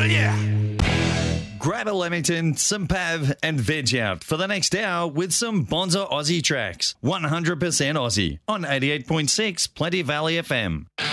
Grab a Leamington, some Pav, and veg out for the next hour with some Bonza Aussie tracks. 100% Aussie on 88.6 Plenty Valley FM.